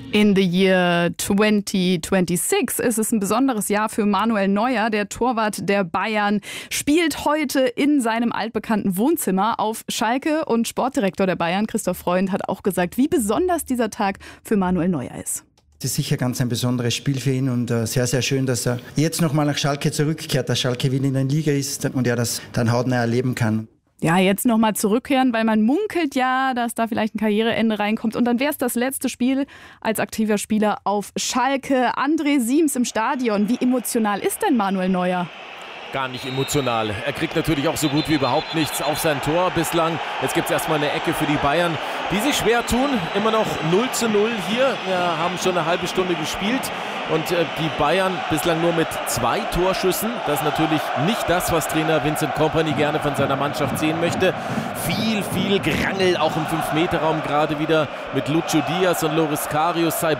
In the year 2026 ist es ein besonderes Jahr für Manuel Neuer. Der Torwart der Bayern spielt heute in seinem altbekannten Wohnzimmer auf Schalke. Und Sportdirektor der Bayern, Christoph Freund, hat auch gesagt, wie besonders dieser Tag für Manuel Neuer ist. Es ist sicher ganz ein besonderes Spiel für ihn und sehr, sehr schön, dass er jetzt nochmal nach Schalke zurückkehrt, dass Schalke wieder in der Liga ist und er das dann hautnah erleben kann. Ja, jetzt nochmal zurückkehren, weil man munkelt ja, dass da vielleicht ein Karriereende reinkommt. Und dann wäre es das letzte Spiel als aktiver Spieler auf Schalke. André Siems im Stadion. Wie emotional ist denn Manuel Neuer? Gar nicht emotional. Er kriegt natürlich auch so gut wie überhaupt nichts auf sein Tor bislang. Jetzt gibt es erstmal eine Ecke für die Bayern, die sich schwer tun. Immer noch 0:0 hier. Wir haben schon eine halbe Stunde gespielt. Und die Bayern bislang nur mit 2 Torschüssen. Das ist natürlich nicht das, was Trainer Vincent Kompany gerne von seiner Mannschaft sehen möchte. Viel Gerangel, auch im 5-Meter-Raum gerade wieder mit Lucho Diaz und Loris Karius. Sei